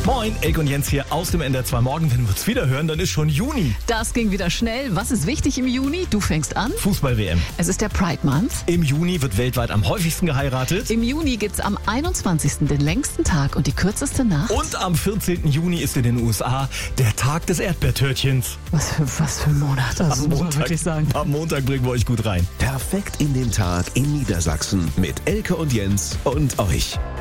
Moin, Elke und Jens hier aus dem NDR2 Morgen. Wenn wir uns wieder hören, dann ist schon Juni. Das ging wieder schnell. Was ist wichtig im Juni? Du fängst an. Fußball-WM. Es ist der Pride Month. Im Juni wird weltweit am häufigsten geheiratet. Im Juni gibt's am 21. den längsten Tag und die kürzeste Nacht. Und am 14. Juni ist in den USA der Tag des Erdbeertörtchens. Was für ein Monat, das muss man wirklich sagen. Am Montag bringen wir euch gut rein. Perfekt in den Tag in Niedersachsen mit Elke und Jens und euch.